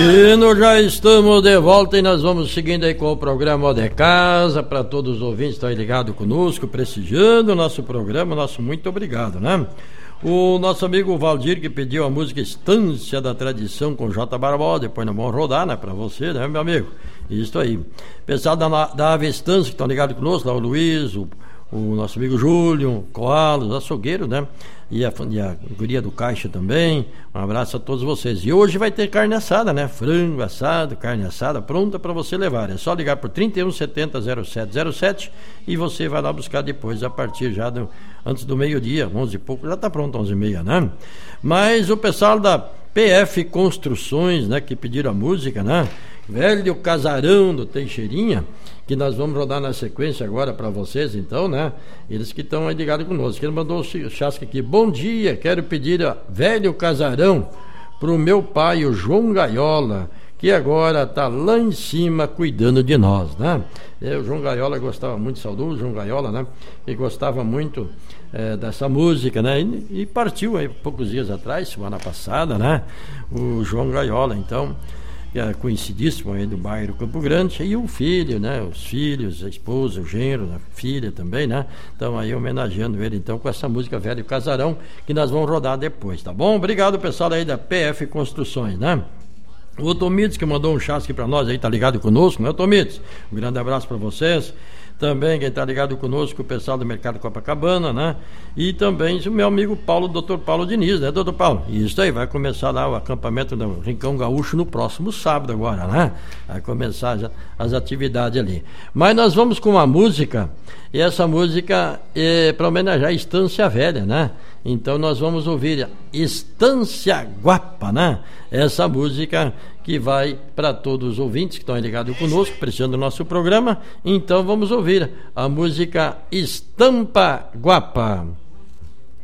E nós já estamos de volta e nós vamos seguindo aí com o programa de casa, para todos os ouvintes que estão aí ligados conosco, prestigiando o nosso programa, nosso muito obrigado, né? O nosso amigo Valdir que pediu a música Estância da Tradição com J. Barbosa, depois nós vamos rodar, né, para você, né, meu amigo? Isso aí. Pessoal da Ave Estância que estão ligados conosco, lá o Luiz, o nosso amigo Júlio, o Coalo, o açougueiro, né? E a guria do Caixa também. Um abraço a todos vocês. E hoje vai ter carne assada, né? Frango assado, carne assada pronta para você levar. É só ligar por 3170-0707 e você vai lá buscar depois, a partir já antes do meio-dia, 11 e pouco, já está pronto, 11h30, né? Mas o pessoal da PF Construções, né? Que pediram a música, né? Velho Casarão do Teixeirinha, que nós vamos rodar na sequência agora para vocês, então, né? Eles que estão aí ligados conosco. Ele mandou o chasque aqui. Bom dia, quero pedir a Velho Casarão pro meu pai, o João Gaiola, que agora tá lá em cima cuidando de nós, né? O João Gaiola gostava muito, saudoso João Gaiola, né? E gostava muito dessa música, né? E partiu aí poucos dias atrás, semana passada, né? O João Gaiola, então, que é conhecidíssimo aí do bairro Campo Grande, e o filho, né? Os filhos, a esposa, o genro, a filha também, né? Então aí homenageando ele então com essa música Velho Casarão, que nós vamos rodar depois, tá bom? Obrigado pessoal aí da PF Construções, né? O Tomides que mandou um chasque para nós aí, tá ligado conosco, né, Tomides? Um grande abraço para vocês. Também quem está ligado conosco, o pessoal do Mercado Copacabana, né? E também o meu amigo Paulo, Dr. Paulo Diniz, né, Dr. Paulo? Isso aí, vai começar lá o acampamento do Rincão Gaúcho no próximo sábado agora, né? Vai começar já as atividades ali. Mas nós vamos com uma música, e essa música é para homenagear a Estância Velha, né? Então nós vamos ouvir Estância Guapa, né? Essa música que vai para todos os ouvintes que estão ligados conosco, prestigiando o nosso programa. Então vamos ouvir a música Estampa Guapa.